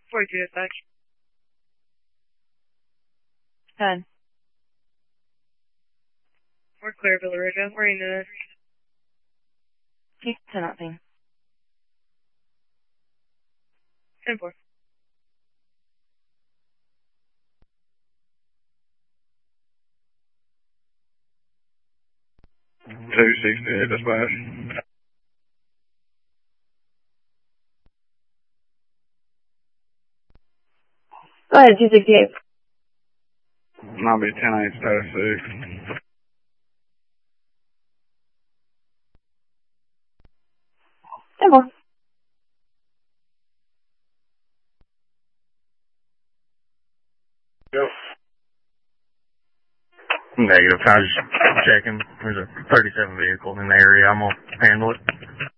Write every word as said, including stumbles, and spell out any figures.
forty-two dispatch. ten. We're clear, Villa Ridge. We're in the... Okay, ten nothing. ten four. two sixty-eight dispatch. Go ahead, two sixty-eight. I'll be ten eight status six. ten four. Go. Negative. I was just checking. There's a thirty-seven vehicle in the area. I'm going to handle it.